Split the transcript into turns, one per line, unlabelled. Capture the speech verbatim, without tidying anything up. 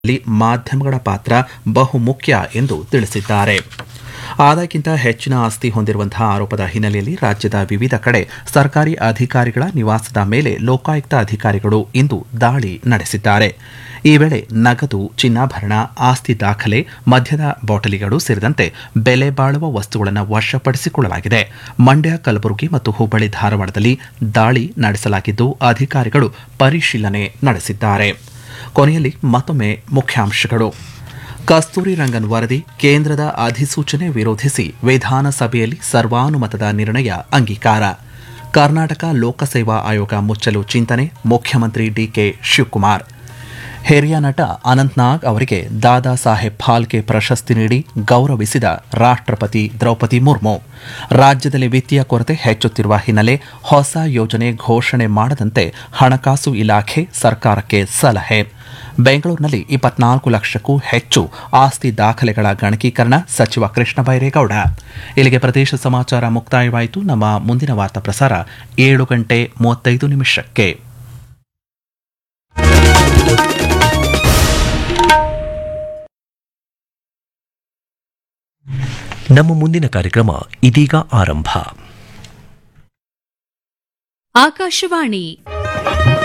ಮಾಧ್ಯಮಗಳ ಪಾತ್ರ ಬಹುಮುಖ್ಯ ಎಂದು ತಿಳಿಸಿದ್ದಾರೆ. ಆದಾಯಕ್ಕಿಂತ ಹೆಚ್ಚಿನ ಆಸ್ತಿ ಹೊಂದಿರುವಂತಹ ಆರೋಪದ ಹಿನ್ನೆಲೆಯಲ್ಲಿ ರಾಜ್ಯದ ವಿವಿಧ ಕಡೆ ಸರ್ಕಾರಿ ಅಧಿಕಾರಿಗಳ ನಿವಾಸದ ಮೇಲೆ ಲೋಕಾಯುಕ್ತ ಅಧಿಕಾರಿಗಳು ಇಂದು ದಾಳಿ ನಡೆಸಿದ್ದಾರೆ. ಈ ವೇಳೆ ನಗದು, ಚಿನ್ನಾಭರಣ, ಆಸ್ತಿ ದಾಖಲೆ, ಮದ್ಯದ ಬಾಟಲಿಗಳು ಸೇರಿದಂತೆ ಬೆಲೆ ಬಾಳುವ ವಸ್ತುಗಳನ್ನು ವಶಪಡಿಸಿಕೊಳ್ಳಲಾಗಿದೆ. ಮಂಡ್ಯ, ಕಲಬುರಗಿ ಮತ್ತು ಹುಬ್ಬಳ್ಳಿ, ಧಾರವಾಡದಲ್ಲಿ ದಾಳಿ ನಡೆಸಲಾಗಿದ್ದು ಅಧಿಕಾರಿಗಳು ಪರಿಶೀಲನೆ ನಡೆಸಿದ್ದಾರೆ. ಕೊನೆಯಲ್ಲಿ ಮತ್ತೊಮ್ಮೆ ಮುಖ್ಯಾಂಶಗಳು. ಕಸ್ತೂರಿ ರಂಗನ್ ವರದಿ, ಕೇಂದ್ರದ ಅಧಿಸೂಚನೆ ವಿರೋಧಿಸಿ ವಿಧಾನಸಭೆಯಲ್ಲಿ ಸರ್ವಾನುಮತದ ನಿರ್ಣಯ ಅಂಗೀಕಾರ. ಕರ್ನಾಟಕ ಲೋಕಸೇವಾ ಆಯೋಗ ಮುಚ್ಚಲು ಚಿಂತನೆ, ಮುಖ್ಯಮಂತ್ರಿ ಡಿಕೆ ಶಿವಕುಮಾರ್. ಹಿರಿಯ ನಟ ಅನಂತ್ನಾಗ್ ಅವರಿಗೆ ದಾದಾ ಸಾಹೇಬ್ ಫಾಲ್ಕೆ ಪ್ರಶಸ್ತಿ ನೀಡಿ ಗೌರವಿಸಿದ ರಾಷ್ಟ್ರಪತಿ ದ್ರೌಪದಿ ಮುರ್ಮು. ರಾಜ್ಯದಲ್ಲಿ ವಿತ್ತೀಯ ಕೊರತೆ ಹೆಚ್ಚುತ್ತಿರುವ ಹಿನ್ನೆಲೆ ಹೊಸ ಯೋಜನೆ ಘೋಷಣೆ ಮಾಡದಂತೆ ಹಣಕಾಸು ಇಲಾಖೆ ಸರ್ಕಾರಕ್ಕೆ ಸಲಹೆ. ಬೆಂಗಳೂರಿನಲ್ಲಿ ಇಪ್ಪತ್ನಾಲ್ಕು ಲಕ್ಷಕ್ಕೂ ಹೆಚ್ಚು ಆಸ್ತಿ ದಾಖಲೆಗಳ ಗಣಕೀಕರಣ, ಸಚಿವ ಕೃಷ್ಣ ಬೈರೇಗೌಡ. ಇಲ್ಲಿಗೆ ಪ್ರದೇಶ ಸಮಾಚಾರ ಮುಕ್ತಾಯವಾಯಿತು. ನಮ್ಮ ಮುಂದಿನ ವಾರ್ತಾ ಪ್ರಸಾರ ಏಳು ಗಂಟೆ ಮೂವತ್ತೈದು ನಿಮಿಷಕ್ಕೆ.
ನಮ್ಮ ಮುಂದಿನ ಕಾರ್ಯಕ್ರಮ ಇದೀಗ ಆರಂಭ.
ಆಕಾಶವಾಣಿ